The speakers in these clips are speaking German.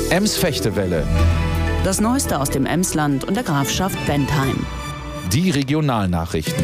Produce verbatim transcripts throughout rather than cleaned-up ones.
Ems-Fechtewelle. Das Neueste aus dem Emsland und der Grafschaft Bentheim. Die Regionalnachrichten.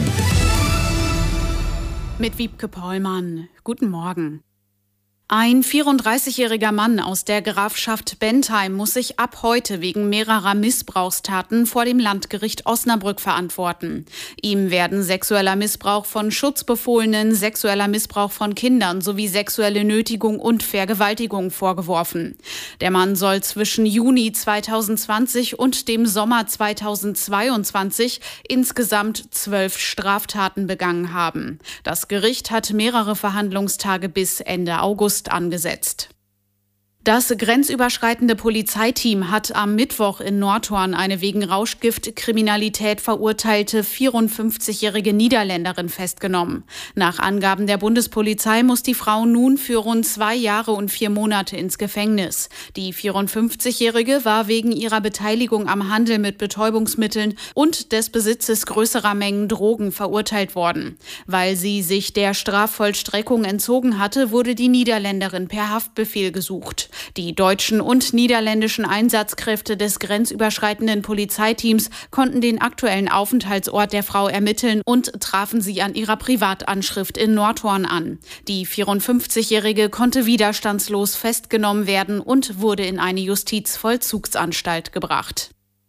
Mit Wiebke Pollmann. Guten Morgen. Ein vierunddreißigjähriger Mann aus der Grafschaft Bentheim muss sich ab heute wegen mehrerer Missbrauchstaten vor dem Landgericht Osnabrück verantworten. Ihm werden sexueller Missbrauch von Schutzbefohlenen, sexueller Missbrauch von Kindern sowie sexuelle Nötigung und Vergewaltigung vorgeworfen. Der Mann soll zwischen Juni zweitausendzwanzig und dem Sommer zweitausendzweiundzwanzig insgesamt zwölf Straftaten begangen haben. Das Gericht hat mehrere Verhandlungstage bis Ende August angesetzt. Das grenzüberschreitende Polizeiteam hat am Mittwoch in Nordhorn eine wegen Rauschgiftkriminalität verurteilte vierundfünfzigjährige Niederländerin festgenommen. Nach Angaben der Bundespolizei muss die Frau nun für rund zwei Jahre und vier Monate ins Gefängnis. Die vierundfünfzigjährige war wegen ihrer Beteiligung am Handel mit Betäubungsmitteln und des Besitzes größerer Mengen Drogen verurteilt worden. Weil sie sich der Strafvollstreckung entzogen hatte, wurde die Niederländerin per Haftbefehl gesucht. Die deutschen und niederländischen Einsatzkräfte des grenzüberschreitenden Polizeiteams konnten den aktuellen Aufenthaltsort der Frau ermitteln und trafen sie an ihrer Privatanschrift in Nordhorn an. Die vierundfünfzigjährige konnte widerstandslos festgenommen werden und wurde in eine Justizvollzugsanstalt gebracht.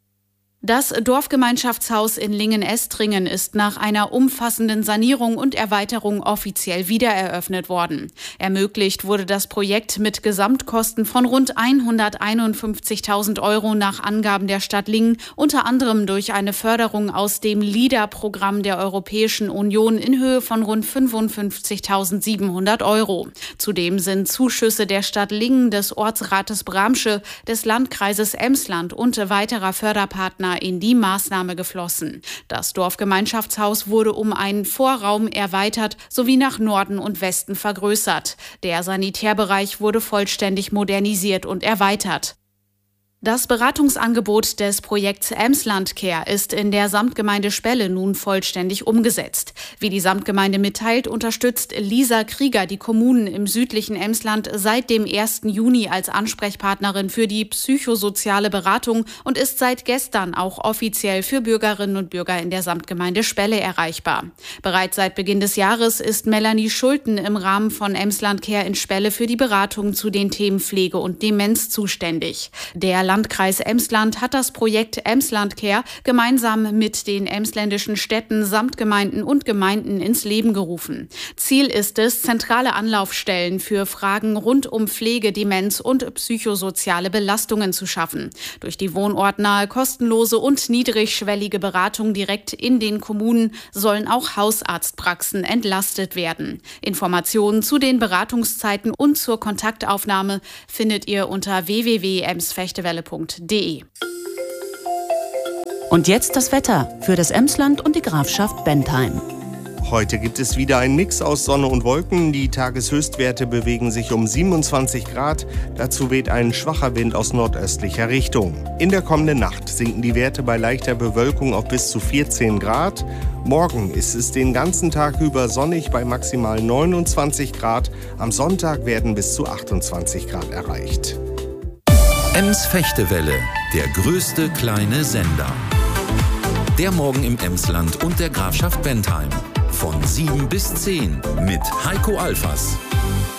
Das Dorfgemeinschaftshaus in Lingen-Estringen ist nach einer umfassenden Sanierung und Erweiterung offiziell wiedereröffnet worden. Ermöglicht wurde das Projekt mit Gesamtkosten von rund hunderteinundfünfzigtausend Euro nach Angaben der Stadt Lingen, unter anderem durch eine Förderung aus dem LEADER-Programm der Europäischen Union in Höhe von rund fünfundfünfzigtausendsiebenhundert Euro. Zudem sind Zuschüsse der Stadt Lingen, des Ortsrates Bramsche, des Landkreises Emsland und weiterer Förderpartner in die Maßnahme geflossen. Das Dorfgemeinschaftshaus wurde um einen Vorraum erweitert sowie nach Norden und Westen vergrößert. Der Sanitärbereich wurde vollständig modernisiert und erweitert. Das Beratungsangebot des Projekts Emsland Care ist in der Samtgemeinde Spelle nun vollständig umgesetzt. Wie die Samtgemeinde mitteilt, unterstützt Lisa Krieger die Kommunen im südlichen Emsland seit dem ersten Juni als Ansprechpartnerin für die psychosoziale Beratung und ist seit gestern auch offiziell für Bürgerinnen und Bürger in der Samtgemeinde Spelle erreichbar. Bereits seit Beginn des Jahres ist Melanie Schulten im Rahmen von Emsland Care in Spelle für die Beratung zu den Themen Pflege und Demenz zuständig. Der Landkreis Emsland hat das Projekt Emsland Care gemeinsam mit den emsländischen Städten, Samtgemeinden und Gemeinden ins Leben gerufen. Ziel ist es, zentrale Anlaufstellen für Fragen rund um Pflege, Demenz und psychosoziale Belastungen zu schaffen. Durch die wohnortnahe, kostenlose und niedrigschwellige Beratung direkt in den Kommunen sollen auch Hausarztpraxen entlastet werden. Informationen zu den Beratungszeiten und zur Kontaktaufnahme findet ihr unter w w w punkt ems fechtewelle punkt de. Und jetzt das Wetter für das Emsland und die Grafschaft Bentheim. Heute gibt es wieder einen Mix aus Sonne und Wolken. Die Tageshöchstwerte bewegen sich um siebenundzwanzig Grad. Dazu weht ein schwacher Wind aus nordöstlicher Richtung. In der kommenden Nacht sinken die Werte bei leichter Bewölkung auf bis zu vierzehn Grad. Morgen ist es den ganzen Tag über sonnig bei maximal neunundzwanzig Grad. Am Sonntag werden bis zu achtundzwanzig Grad erreicht. Ems-Fechtewelle, der größte kleine Sender. Der Morgen im Emsland und der Grafschaft Bentheim. Von sieben bis zehn mit Heiko Alfas.